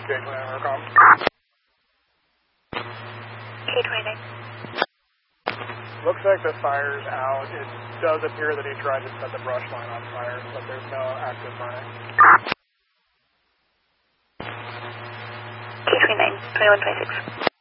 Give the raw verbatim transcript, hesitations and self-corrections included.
J twenty-nine, Aircom. K twenty-nine. Looks like the fire's out. It does appear that he tried to set the brush line on fire, but there's no active burning. K twenty-nine, twenty-one twenty-six.